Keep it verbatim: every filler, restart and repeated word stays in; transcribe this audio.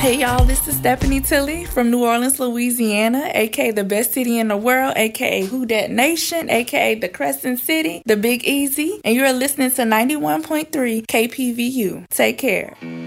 Hey y'all, this is Stephanie Tilley from New Orleans, Louisiana, aka the best city in the world, aka Who Dat Nation, aka the Crescent City, the Big Easy, and you're listening to ninety-one point three K P V U. Take care.